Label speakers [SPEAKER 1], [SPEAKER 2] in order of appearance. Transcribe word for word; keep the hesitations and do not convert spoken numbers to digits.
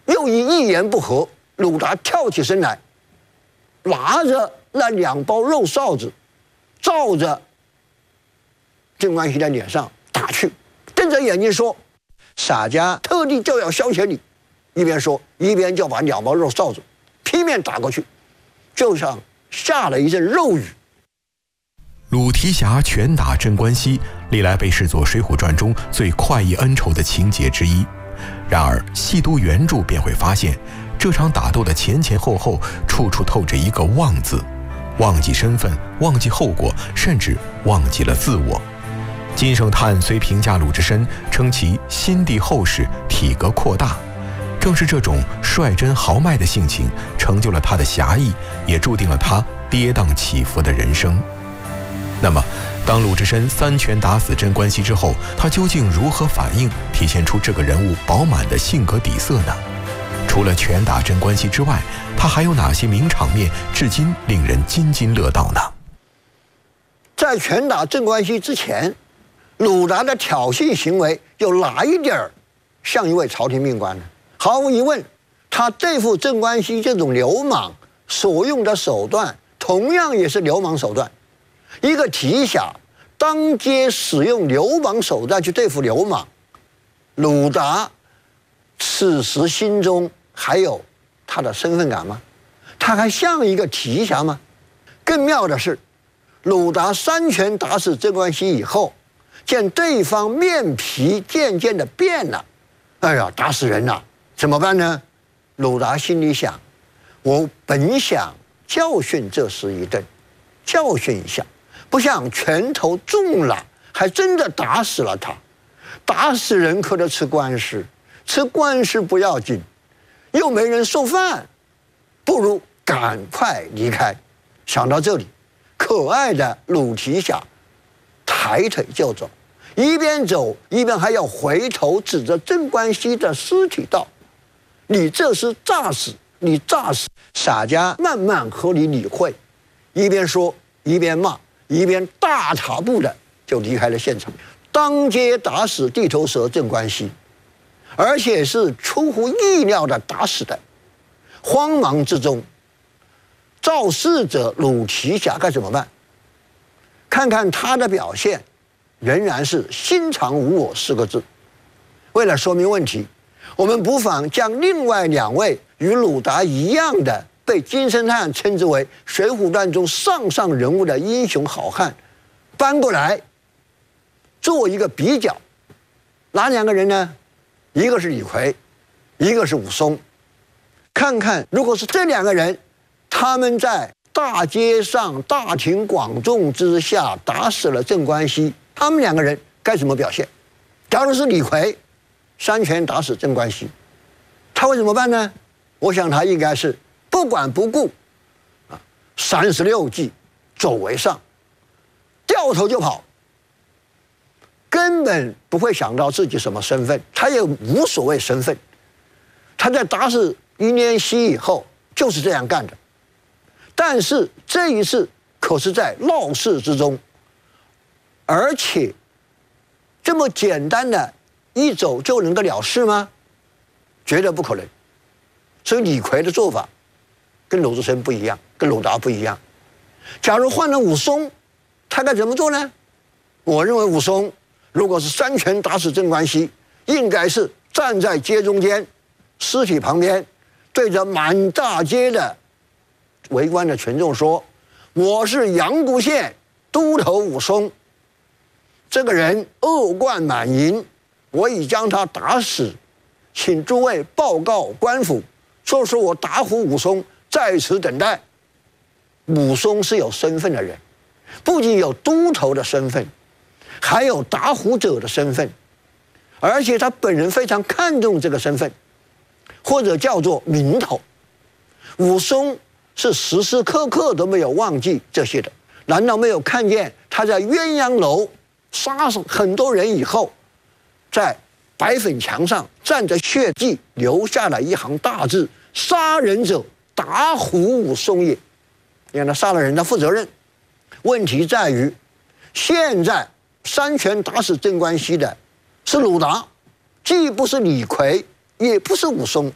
[SPEAKER 1] 又因一言不合，鲁达跳起身来，拿着那两包肉臊子，照着镇关西的脸上打去，瞪着眼睛说：“洒家特地就要消遣你。”一边说，一边就把两包肉臊子劈面打过去，就像下了一阵肉雨。
[SPEAKER 2] 鲁提辖拳打镇关西，历来被视作《水浒传》中最快意恩仇的情节之一。然而，细读原著便会发现，这场打斗的前前后后，处处透着一个“忘”字，忘记身份，忘记后果，甚至忘记了自我。金圣叹虽评价鲁智深，称其心地厚实，体格阔大。正是这种率真豪迈的性情，成就了他的侠义，也注定了他跌宕起伏的人生。那么，当鲁智深三拳打死镇关西之后，他究竟如何反应，体现出这个人物饱满的性格底色呢？除了拳打镇关西之外，他还有哪些名场面至今令人津津乐道呢？
[SPEAKER 1] 在拳打镇关西之前，鲁达的挑衅行为有哪一点儿像一位朝廷命官呢？毫无疑问，他对付镇关西这种流氓所用的手段，同样也是流氓手段。一个提辖当街使用流氓手段去对付流氓，鲁达此时心中还有他的身份感吗？他还像一个提辖吗？更妙的是，鲁达三拳打死镇关西以后，见对方面皮渐渐的变了，哎呀，打死人了！怎么办呢？鲁达心里想，我本想教训这厮一顿，教训一下，不想拳头重了，还真的打死了他。打死人可得吃官司，吃官司不要紧，又没人送饭，不如赶快离开。想到这里，可爱的鲁提辖抬腿就走，一边走一边还要回头指着镇关西的尸体道：“你这是诈死！你诈死！”洒家慢慢和你理会，一边说一边骂，一边大踏步的就离开了现场，当街打死地头蛇镇关西，而且是出乎意料的打死的。慌忙之中，肇事者鲁提辖该怎么办？看看他的表现，仍然是心肠无我四个字。为了说明问题，我们不妨将另外两位与鲁达一样的被金圣叹称之为《水浒传》中上上人物的英雄好汉搬过来做一个比较。哪两个人呢？一个是李逵，一个是武松。看看如果是这两个人，他们在大街上大庭广众之下打死了镇关西，他们两个人该怎么表现？假如是李逵三拳打死镇关西，他会怎么办呢？我想他应该是不管不顾，啊，三十六计，走为上，掉头就跑，根本不会想到自己什么身份，他也无所谓身份。他在打死云连溪以后就是这样干的，但是这一次可是在闹市之中，而且这么简单的一走就能够了事吗？绝对不可能。所以李逵的做法跟鲁智深不一样，跟鲁达不一样。假如换了武松，他该怎么做呢？我认为武松如果是三拳打死镇关西，应该是站在街中间，尸体旁边，对着满大街的围观的群众说：“我是阳谷县都头武松，这个人恶贯满盈，我已将他打死，请诸位报告官府，说是我打虎武松在此等待。”武松是有身份的人，不仅有都头的身份，还有打虎者的身份，而且他本人非常看重这个身份，或者叫做名头。武松是时时刻刻都没有忘记这些的，难道没有看见他在鸳鸯楼杀死很多人以后，在白粉墙上蘸着血迹，留下了一行大字：“杀人者打虎武松也。”因为他杀了人，他负责任。问题在于，现在三拳打死镇关西的是鲁达，既不是李逵，也不是武松。